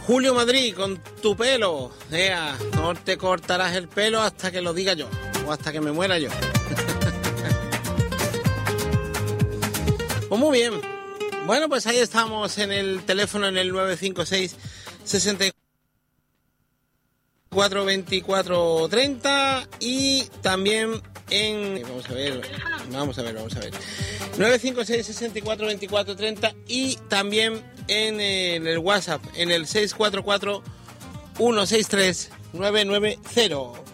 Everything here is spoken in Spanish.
Julio Madrid, con tu pelo. No te cortarás el pelo hasta que lo diga yo, o hasta que me muera yo. Pues muy bien. Bueno, pues ahí estamos en el teléfono, en el 956 64 24 30 y también en... Vamos a ver. 956 64 24 30 y también en el WhatsApp, en el 644 163 990.